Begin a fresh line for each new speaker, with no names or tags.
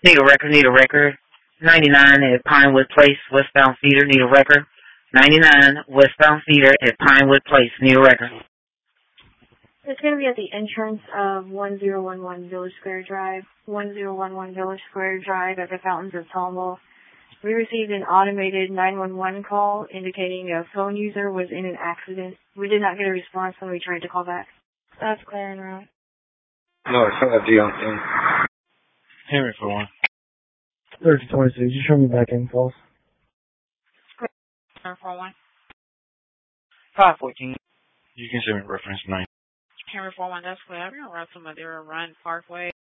Need a record. 99 at Pinewood Place, westbound feeder, need a record. 99 westbound feeder at Pinewood Place, need a record.
It's going to be at the entrance of 1011 Village Square Drive, 1011 Village Square Drive at the Fountains of Tomball. We received an automated 911 call indicating a phone user was in an accident. We did not get a response when we tried to call back. That's clear en route.
No, it's not a D on scene.
Henry for one.
3026, you show me back in calls.
Henry for one.
514.
You can send me reference 9.
Henry for one, that's clear. I'm going to run to Madeira Run Parkway.